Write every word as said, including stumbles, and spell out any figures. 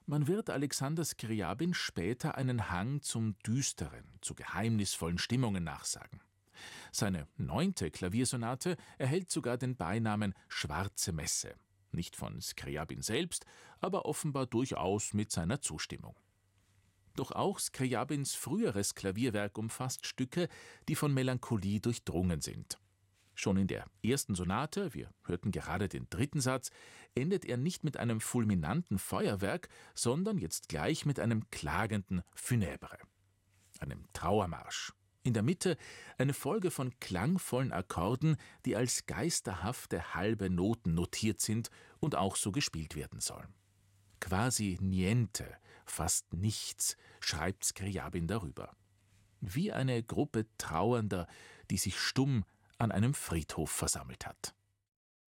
Man wird Alexander Skrjabin später einen Hang zum Düsteren, zu geheimnisvollen Stimmungen nachsagen. Seine neunte Klaviersonate erhält sogar den Beinamen »Schwarze Messe«. Nicht von Skrjabin selbst, aber offenbar durchaus mit seiner Zustimmung. Doch auch Skrjabins früheres Klavierwerk umfasst Stücke, die von Melancholie durchdrungen sind. Schon in der ersten Sonate, wir hörten gerade den dritten Satz, endet er nicht mit einem fulminanten Feuerwerk, sondern jetzt gleich mit einem klagenden Funèbre, einem Trauermarsch. In der Mitte eine Folge von klangvollen Akkorden, die als geisterhafte halbe Noten notiert sind und auch so gespielt werden sollen. Quasi niente, fast nichts, schreibt Skrjabin darüber. Wie eine Gruppe Trauernder, die sich stumm an einem Friedhof versammelt hat.